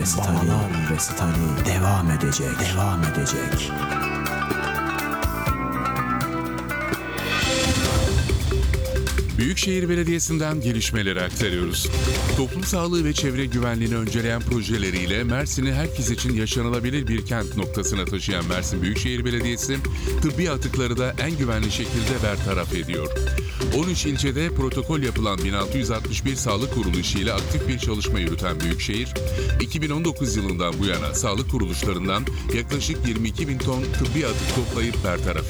Restani devam edecek. Büyükşehir Belediyesi'nden gelişmeleri aktarıyoruz. Toplum sağlığı ve çevre güvenliğini önceleyen projeleriyle Mersin'i herkes için yaşanılabilir bir kent noktasına taşıyan Mersin Büyükşehir Belediyesi, tıbbi atıkları da en güvenli şekilde bertaraf ediyor. 13 ilçede protokol yapılan 1661 sağlık kuruluşu ile aktif bir çalışma yürüten Büyükşehir, 2019 yılından bu yana sağlık kuruluşlarından yaklaşık 22.000 ton tıbbi atık toplayıp bertaraf